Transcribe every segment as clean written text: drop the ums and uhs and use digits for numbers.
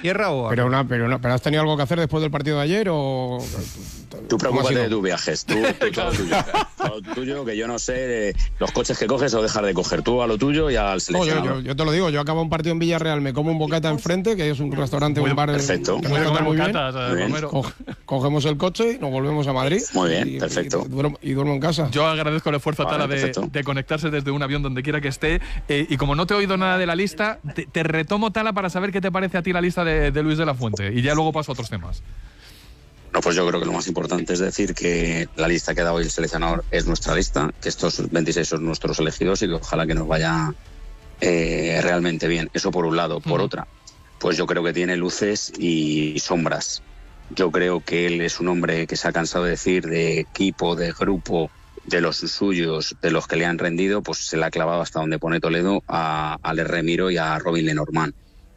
¿Tierra o...? Pero ¿has tenido algo que hacer después del partido de ayer o...? Tú preocúpate de tus viajes, tú todo tuyo. Todo tuyo, que yo no sé los coches que coges o dejar de coger. Tú a lo tuyo y al seleccionador. Yo te lo digo, yo acabo un partido en Villarreal, me como un bocata enfrente, que es un restaurante, un bar... Perfecto. Muy bien. Cogemos el coche y nos volvemos a Madrid. Muy bien, perfecto. Y duermo en casa. Yo agradezco el esfuerzo a Tala de conectarse desde un avión donde quiera que esté. Y como no te he oído nada de la lista, te retomo, Tala, para saber qué te parece a ti la lista de Luis de la Fuente. Y ya luego paso a otros temas. No, pues yo creo que lo más importante es decir que la lista que ha dado hoy el seleccionador es nuestra lista, que estos 26 son nuestros elegidos y que ojalá que nos vaya realmente bien. Eso por un lado. Por otra, pues yo creo que tiene luces y sombras. Yo creo que él es un hombre que se ha cansado de decir de equipo, de grupo, de los suyos, de los que le han rendido, pues se le ha clavado hasta donde pone Toledo a Ale Remiro y a Robin Lenormand.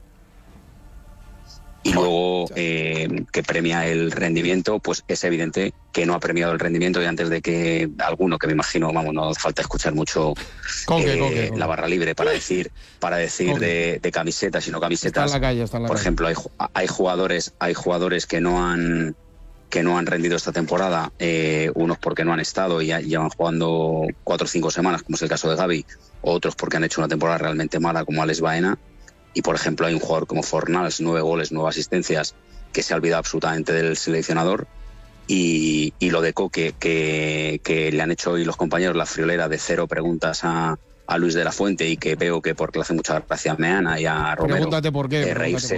Y luego que premia el rendimiento, pues es evidente que no ha premiado el rendimiento, y antes de que alguno, que me imagino, no hace falta escuchar mucho Coque. La barra libre para decir de camisetas y no camisetas. Está en la calle. Por ejemplo, hay jugadores que no han rendido esta temporada, unos porque no han estado y ya llevan jugando 4 o 5 semanas, como es el caso de Gavi, otros porque han hecho una temporada realmente mala, como Alex Baena. Y, por ejemplo, hay un jugador como Fornals, 9 goles, 9 asistencias, que se ha olvidado absolutamente del seleccionador. Y lo de Coque, que le han hecho hoy los compañeros la friolera de 0 preguntas a Luis de la Fuente, y que veo que porque le hace mucha gracia a Meana y a Romero. Pregúntate por qué.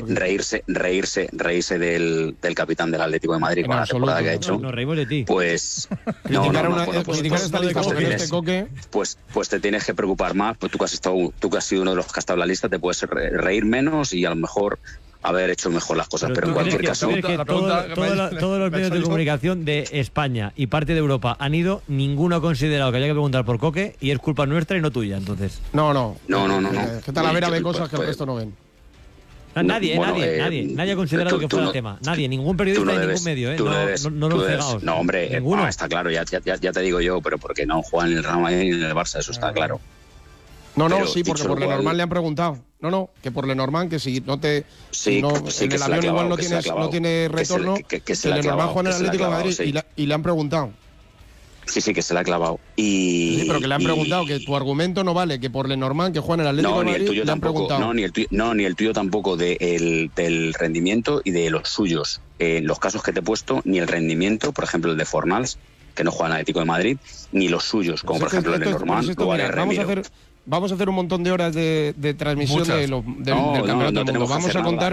Reírse del capitán del Atlético de Madrid con la temporada que ha hecho. Nos reímos de ti. Pues criticar esta lista porque este Coque. Pues te tienes que preocupar más, pues tú que has sido uno de los que ha estado en la lista, te puedes reír menos y a lo mejor haber hecho mejor las cosas, pero en cualquier caso... Todos los medios de comunicación de España y parte de Europa han ido, ninguno ha considerado que haya que preguntar por Coque, y es culpa nuestra y no tuya, entonces. No. ¿Qué tal? A ver, ve cosas que el resto no ven. Nadie ha considerado que fuera el tema. Nadie, ningún periodista de ningún medio, no los cegados. No, hombre, está claro, ya te digo yo, pero porque no juegan en el Real Madrid ni en el Barça, eso está claro. Sí, porque por Lenormand le han preguntado. Que por Lenormand, que si no te... Sí, en el avión igual no tiene retorno, que Lenormand juega en el Atlético de Madrid y le han preguntado. Sí, que se la ha clavado. Sí, pero que le han preguntado, que tu argumento no vale, que por Lenormand, que juega en el Atlético de Madrid, le han preguntado. Ni el tuyo tampoco del rendimiento y de los suyos. En los casos que te he puesto, ni el rendimiento, por ejemplo, el de Fornals, que no juega en el Atlético de Madrid, ni los suyos, como por ejemplo el de Lenormand o el de Remiro. Vamos a hacer un montón de horas de transmisión del Campeonato del Mundo. Vamos a contar.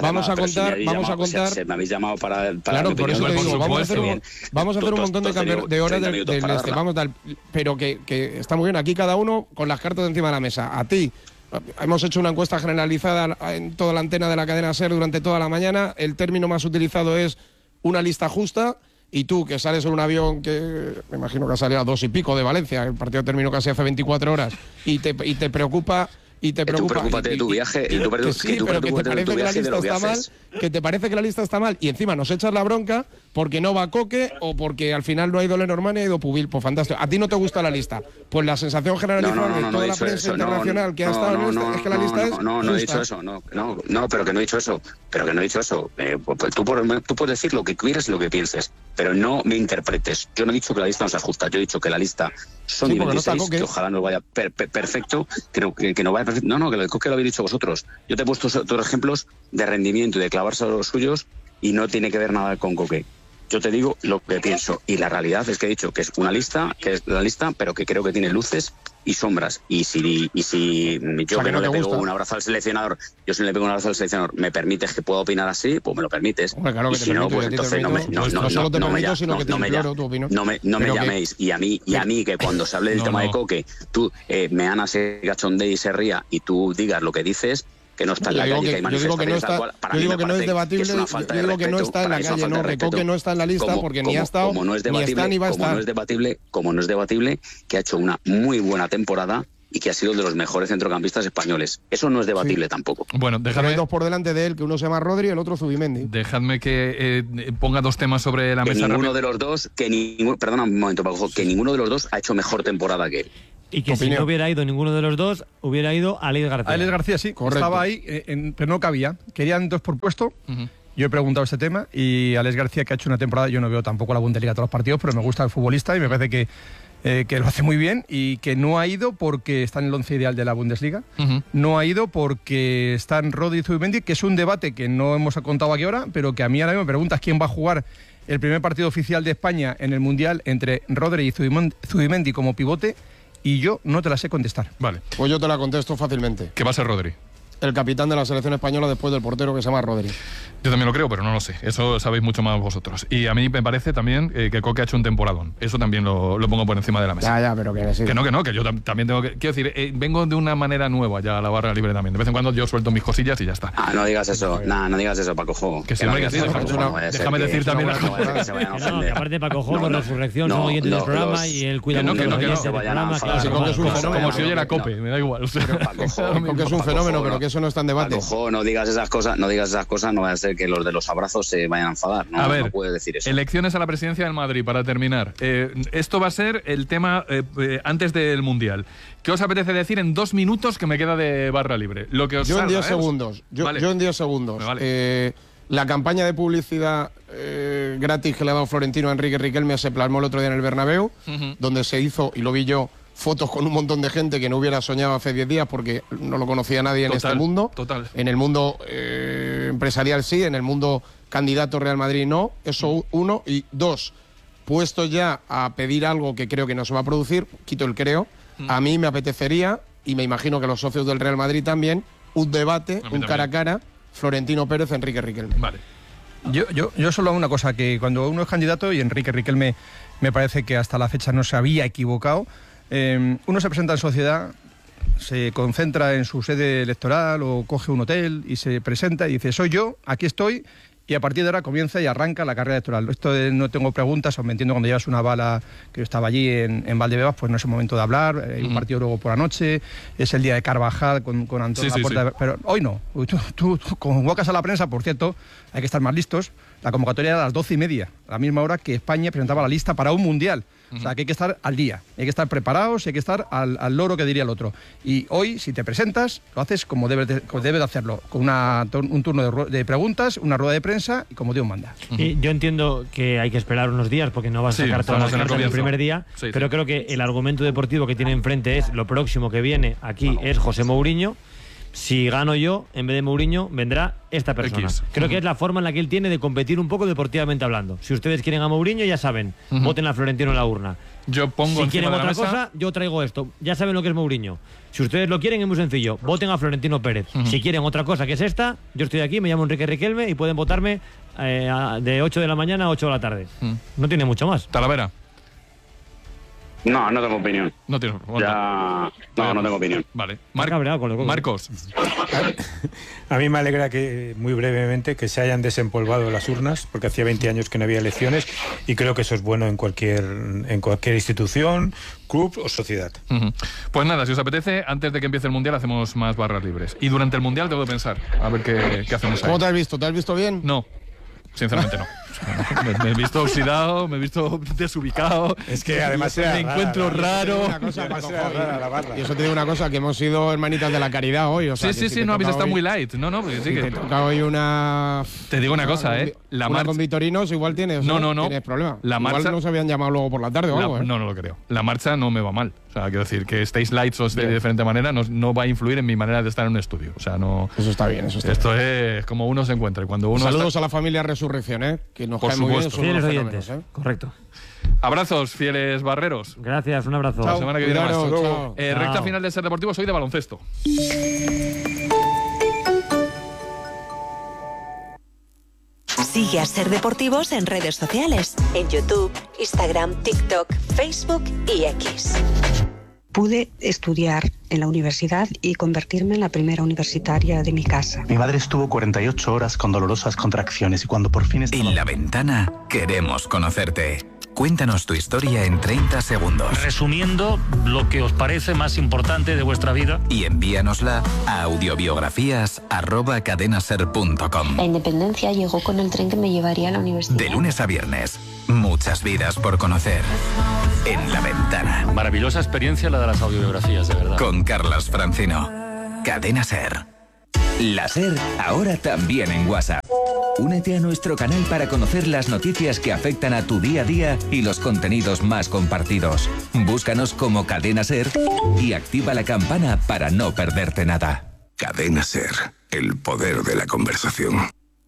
Me habéis llamado para claro, por eso te digo, vamos a hacer un montón de horas del este. Pero que está muy bien. Aquí cada uno con las cartas encima de la mesa. A ti. Hemos hecho una encuesta generalizada en toda la antena de la cadena SER durante toda la mañana. El término más utilizado es una lista justa. Y tú, que sales en un avión que me imagino que has salido a 2 y pico de Valencia, el partido terminó casi hace 24 horas, y te preocupa... Tú preocúpate de tu viaje. Que te parece que la lista está mal, que te parece que la lista está mal, y encima nos echas la bronca porque no va Coque o porque al final no ha ido Lenormand y ha ido Pubil. Pues fantástico. ¿A ti no te gusta la lista? Pues la sensación generalizada de toda la prensa internacional que ha estado en esta es que la lista es no he dicho eso. Pero que no he dicho eso. Pues tú puedes decir lo que quieras y lo que pienses, pero no me interpretes. Yo no he dicho que la lista no sea justa. Yo he dicho que la lista son 26, que ojalá nos vaya perfecto. Creo que no vaya perfecto. No, que lo de Coque lo habéis dicho vosotros. Yo te he puesto otros ejemplos de rendimiento y de clavarse a los suyos, y no tiene que ver nada con Coque. Yo te digo lo que pienso, y la realidad es que he dicho que es una lista, pero que creo que tiene luces y sombras. Y si yo que no le pego un abrazo al seleccionador, me permites que pueda opinar así, pues me lo permites. Claro, y si no, pues entonces no me llaméis. Y a mí que cuando se hable del tema de Coque, tú Meana se cachondee y se ría y tú digas lo que dices, que no está en la calle, que hay manifestaciones, yo digo que no es debatible, yo digo que no está en la calle, no, Coque no está en la lista porque ni ha estado, ni está ni va a estar. Como no es debatible que ha hecho una muy buena temporada y que ha sido de los mejores centrocampistas españoles. Eso no es debatible tampoco. Bueno, déjame... Hay 2 por delante de él, que uno se llama Rodri y el otro Zubimendi. Dejadme que ponga 2 temas sobre la mesa. Perdona un momento, Paco, que ninguno de los dos ha hecho mejor temporada que él. Y que si no hubiera ido ninguno de los dos, hubiera ido Alex García. Alex García, sí. Correcto. Estaba ahí, pero no cabía. Querían 2 por puesto. Yo he preguntado este tema y Alex García, que ha hecho una temporada, yo no veo tampoco la Bundesliga todos los partidos, pero me gusta el futbolista y me parece que lo hace muy bien y que no ha ido porque está en el 11 ideal de la Bundesliga. No ha ido porque están Rodri y Zubimendi, que es un debate que no hemos contado aquí ahora, pero que a mí ahora mismo me preguntas quién va a jugar el primer partido oficial de España en el Mundial entre Rodri y Zubimendi como pivote, y yo no te la sé contestar. Vale. Pues yo te la contesto fácilmente. ¿Qué va a ser Rodri? El capitán de la selección española después del portero que se llama Rodri. Yo también lo creo, pero no lo sé. Eso sabéis mucho más vosotros. Y a mí me parece también que Coque ha hecho un temporadón. Eso también lo pongo por encima de la mesa. Ya, pero que sí. Que no, que yo también tengo que... Quiero decir, vengo de una manera nueva ya a la barra libre también. De vez en cuando yo suelto mis cosillas y ya está. No digas eso. No digas eso, Paco Jo. Que siempre que sí. Déjame decir también las cosas. Aparte, Paco Jo, la Resurrección, son oyentes del programa y él cuida mucho los oyentes del programa. Como si oyera Cope, me da igual. Coque es un fenómeno, pero que eso no está en debate. No digas esas cosas, no vaya a ser que los de los abrazos se vayan a enfadar. No, a ver, no puede decir eso. Elecciones a la presidencia del Madrid, para terminar. Esto va a ser el tema antes del Mundial. ¿Qué os apetece decir en 2 minutos que me queda de barra libre? Lo que os yo salga, en 10 segundos. Yo en 10 segundos. Vale. La campaña de publicidad gratis que le ha dado Florentino a Enrique Riquelme se plasmó el otro día en el Bernabéu, donde se hizo, y lo vi yo, fotos con un montón de gente que no hubiera soñado hace 10 días porque no lo conocía nadie en este mundo. Total. En el mundo empresarial sí, en el mundo candidato Real Madrid no. Eso 1. Y 2, puesto ya a pedir algo que creo que no se va a producir, quito el creo, a mí me apetecería, y me imagino que los socios del Real Madrid también, un debate, un cara a cara, Florentino Pérez, Enrique Riquelme. Vale. Yo solo hago una cosa, que cuando uno es candidato, y Enrique Riquelme me parece que hasta la fecha no se había equivocado, uno se presenta en sociedad, se concentra en su sede electoral o coge un hotel y se presenta y dice, soy yo, aquí estoy, y a partir de ahora comienza y arranca la carrera electoral. Esto de no tengo preguntas, o me entiendo cuando llevas una bala, que yo estaba allí en Valdebebas, pues no es el momento de hablar, hay un partido luego por la noche, es el día de Carvajal con Antonio Laporta, sí. Pero hoy no, tú convocas a la prensa, por cierto, hay que estar más listos, la convocatoria era a las 12:30, a la misma hora que España presentaba la lista para un Mundial. O sea, que hay que estar al día, hay que estar preparados, hay que estar al loro, que diría el otro. Y hoy, si te presentas, lo haces como debes de hacerlo, con un turno de preguntas, una rueda de prensa y como Dios manda. Y yo entiendo que hay que esperar unos días porque no vas a sacar todas las cartas en el primer día, pero creo que el argumento deportivo que tiene enfrente es lo próximo que viene aquí es José Mourinho. Si gano yo, en vez de Mourinho, vendrá esta persona. Creo que es la forma en la que él tiene de competir un poco deportivamente hablando. Si ustedes quieren a Mourinho, ya saben, voten a Florentino en la urna. Yo pongo si quieren otra cosa, yo traigo esto. Ya saben lo que es Mourinho. Si ustedes lo quieren, es muy sencillo. Voten a Florentino Pérez. Si quieren otra cosa, que es esta, yo estoy aquí, me llamo Enrique Riquelme y pueden votarme de 8 de la mañana a 8 de la tarde. No tiene mucho más. Talavera. No tengo opinión. No tengo opinión. Vale. Marcos. A mí me alegra que, muy brevemente, que se hayan desempolvado las urnas, porque hacía 20 años que no había elecciones, y creo que eso es bueno en cualquier institución, club o sociedad. Pues nada, si os apetece, antes de que empiece el Mundial hacemos más barras libres. Y durante el Mundial tengo que pensar, a ver qué hacemos ahí. ¿Cómo te has visto? ¿Te has visto bien? No. Sinceramente no. Me he visto oxidado, me he visto desubicado. Es que además me encuentro raro. Y eso te digo una cosa, que hemos sido hermanitas de la caridad hoy. O sea, sí, no habéis estado muy light. No, porque sí que te toca hoy una. Te digo una cosa, la marcha con Vitorinos igual tienes. No. Tienes problema. La igual marcha no se habían llamado luego por la tarde o algo. No lo creo. La marcha no me va mal. O sea, quiero decir que estéis lights o de diferente manera no va a influir en mi manera de estar en un estudio. O sea, no. Eso está bien, Esto es como uno se encuentra. Cuando uno saludos a la familia Resurrección, que nos cae muy bien. Fieles oyentes, correcto. Abrazos, fieles barreros. Gracias, un abrazo. La semana que viene más. Chao. Recta final de Ser Deportivo, soy de baloncesto. Sigue a Ser Deportivos en redes sociales, en YouTube, Instagram, TikTok, Facebook y X. Pude estudiar en la universidad y convertirme en la primera universitaria de mi casa. Mi madre estuvo 48 horas con dolorosas contracciones y cuando por fin estaba... En La Ventana queremos conocerte. Cuéntanos tu historia en 30 segundos. Resumiendo lo que os parece más importante de vuestra vida. Y envíanosla a audiobiografías@cadenaser.com. La independencia llegó con el tren que me llevaría a la universidad. De lunes a viernes, muchas vidas por conocer. En La Ventana. Maravillosa experiencia la de las audiobiografías, de verdad. Con Carlos Francino. Cadena Ser. La Ser, ahora también en WhatsApp. Únete a nuestro canal para conocer las noticias que afectan a tu día a día y los contenidos más compartidos. Búscanos como Cadena Ser y activa la campana para no perderte nada. Cadena Ser, el poder de la conversación.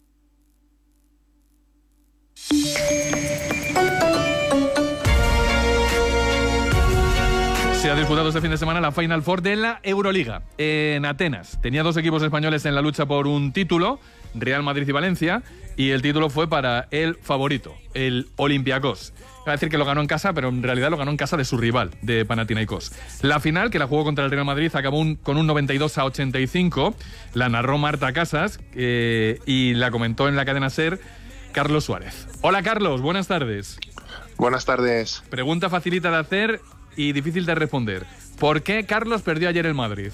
Se ha disputado este fin de semana la Final Four de la Euroliga en Atenas. Tenía dos equipos españoles en la lucha por un título, Real Madrid y Valencia, y el título fue para el favorito, el Olympiacos. Iba a decir que lo ganó en casa, pero en realidad lo ganó en casa de su rival, de Panathinaikos. La final, que la jugó contra el Real Madrid, acabó con un 92-85. La narró Marta Casas y la comentó en la cadena SER Carlos Suárez. Hola Carlos, buenas tardes. Buenas tardes. Pregunta facilita de hacer y difícil de responder. ¿Por qué Carlos perdió ayer el Madrid?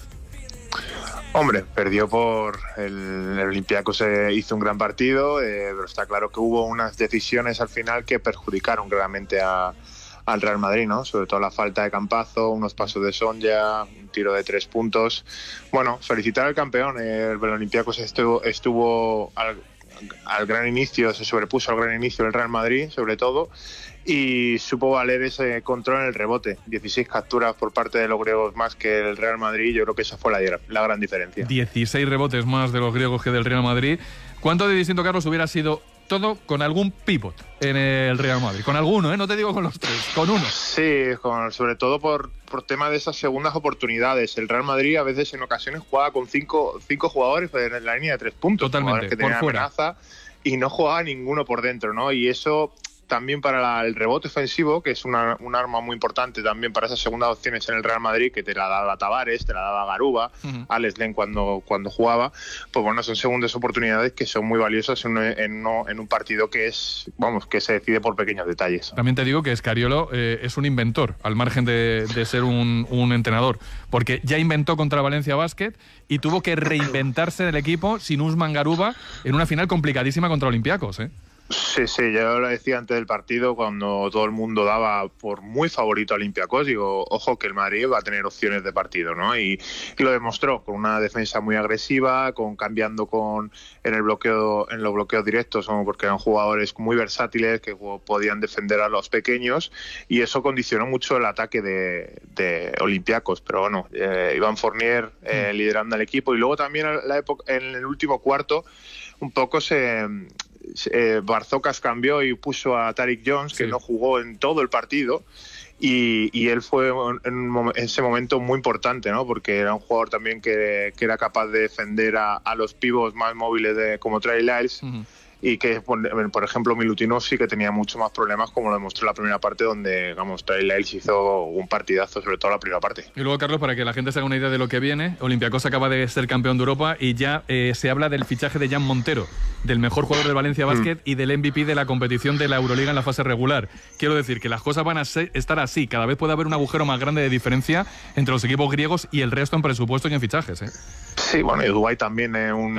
Hombre, perdió por el Olympiacos, hizo un gran partido, pero está claro que hubo unas decisiones al final que perjudicaron claramente al Real Madrid, ¿no? Sobre todo la falta de Campazzo, unos pasos de Sonja, un tiro de 3 puntos. Bueno, felicitar al campeón. El Olympiacos estuvo al gran inicio, se sobrepuso al gran inicio del Real Madrid, sobre todo, y supo valer ese control en el rebote. 16 capturas por parte de los griegos más que el Real Madrid. Yo creo que esa fue la gran diferencia. 16 rebotes más de los griegos que del Real Madrid. ¿Cuánto de distinto, Carlos, hubiera sido todo con algún pívot en el Real Madrid? Con alguno, no te digo con los tres, con uno. Sí, sobre todo por tema de esas segundas oportunidades. El Real Madrid a veces en ocasiones jugaba con cinco jugadores en la línea de 3 puntos. Totalmente, que tenían amenaza y no jugaba ninguno por dentro, ¿no? Y eso también para el rebote ofensivo, que es un arma muy importante también para esas segundas opciones en el Real Madrid, que te la daba Tavares, te la daba Garuba, Alex Len cuando jugaba, pues bueno, son segundas oportunidades que son muy valiosas en un partido que se decide por pequeños detalles. También te digo que Scariolo es un inventor, al margen de ser un entrenador, porque ya inventó contra Valencia Basket y tuvo que reinventarse del equipo sin Usman Garuba en una final complicadísima contra Olympiacos, ¿eh? Sí, yo lo decía antes del partido, cuando todo el mundo daba por muy favorito a Olympiacos, digo, ojo que el Madrid va a tener opciones de partido, ¿no? Y lo demostró, con una defensa muy agresiva, cambiando en los bloqueos directos, porque eran jugadores muy versátiles que podían defender a los pequeños, y eso condicionó mucho el ataque de Olympiacos. Pero bueno, Iván Fournier liderando el equipo, y luego también en el último cuarto un poco Barzocas cambió y puso a Tariq Jones, que no jugó en todo el partido, y él fue en ese momento muy importante, ¿no? Porque era un jugador también que era capaz de defender a los pivots más móviles como Trey Lyles. Y que, por ejemplo, Milutinov sí que tenía mucho más problemas, como lo demostró en la primera parte, donde, Trey Lyles hizo un partidazo, sobre todo la primera parte. Y luego, Carlos, para que la gente se haga una idea de lo que viene, Olympiacos acaba de ser campeón de Europa y ya se habla del fichaje de Jan Montero, del mejor jugador del Valencia Basket y del MVP de la competición de la Euroliga en la fase regular. Quiero decir que las cosas van a estar así. Cada vez puede haber un agujero más grande de diferencia entre los equipos griegos y el resto en presupuesto y en fichajes, ¿eh? Sí, bueno, y Dubái también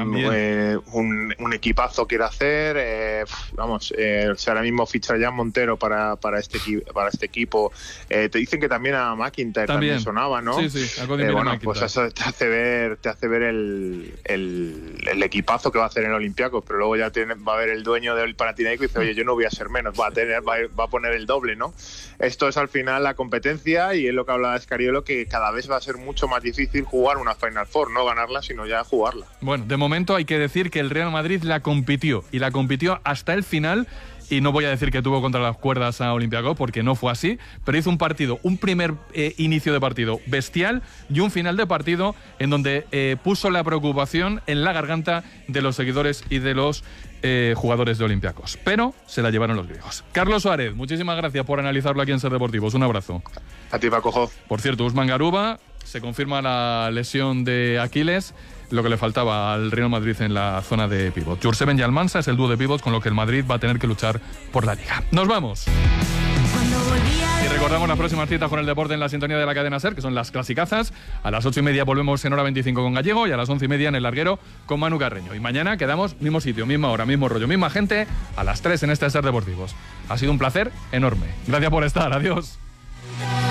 un equipazo quiere hacer. Si ahora mismo ficha ya Montero para este equipo, te dicen que también a McIntyre también sonaba, ¿no? Sí, bueno, pues eso te hace ver el equipazo que va a hacer en Olympiacos, pero luego ya va a haber el dueño del Panathinaikos y dice, oye, yo no voy a ser menos, va a poner el doble, ¿no? Esto es al final la competencia, y es lo que hablaba Scariolo, que cada vez va a ser mucho más difícil jugar una Final Four, no ganarla, sino ya jugarla. Bueno, de momento hay que decir que el Real Madrid la compitió hasta el final, y no voy a decir que tuvo contra las cuerdas a Olympiacos, porque no fue así, pero hizo un primer inicio de partido bestial y un final de partido en donde puso la preocupación en la garganta de los seguidores y de los jugadores de Olympiacos, pero se la llevaron los griegos. Carlos Suárez, muchísimas gracias por analizarlo aquí en Ser Deportivos. Un abrazo. A ti, Paco. Por cierto, Usman Garuba, se confirma la lesión de Aquiles, lo que le faltaba al Real Madrid en la zona de pívot. Jurseven y Almansa es el dúo de pívots con lo que el Madrid va a tener que luchar por la Liga. ¡Nos vamos! Y recordamos las próximas citas con el deporte en la sintonía de la cadena SER, que son las clasicazas. A las 8:30 volvemos en Hora 25 con Gallego y a las 11:30 en El Larguero con Manu Carreño. Y mañana quedamos mismo sitio, misma hora, mismo rollo, misma gente, a las 3 en este SER Deportivos. Ha sido un placer enorme. Gracias por estar. Adiós.